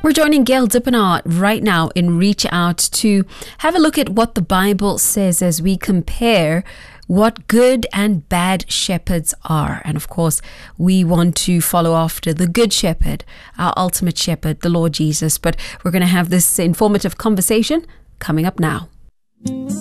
We're joining Gail Dippenaar right now in Reach Out to have a look at what the Bible says as we compare what good and bad shepherds are. And of course, we want to follow after the good shepherd, our ultimate shepherd, the Lord Jesus. But we're going to have this informative conversation coming up now.